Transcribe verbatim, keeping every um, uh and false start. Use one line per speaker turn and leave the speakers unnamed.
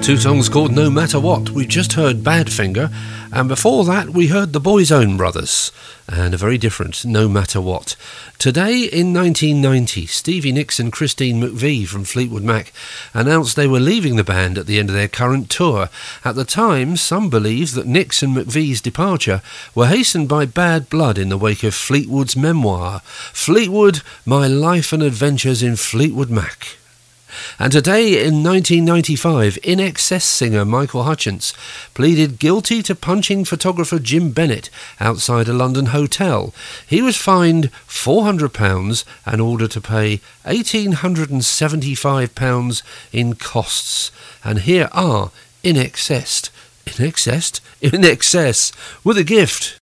Two songs called No Matter What. We just heard Badfinger, and before that we heard the Boyzone Brothers, and a very different No Matter What. Today in nineteen ninety, Stevie Nicks and Christine McVie from Fleetwood Mac announced they were leaving the band at the end of their current tour. At the time, some believed that Nicks and McVie's departure were hastened by bad blood in the wake of Fleetwood's memoir, Fleetwood, My Life and Adventures in Fleetwood Mac. And today, in nineteen ninety-five, In Excess singer Michael Hutchence pleaded guilty to punching photographer Jim Bennett outside a London hotel. He was fined four hundred pounds and ordered to pay one thousand eight hundred seventy-five pounds in costs. And here are In Excess, In Excess, In Excess, with a gift.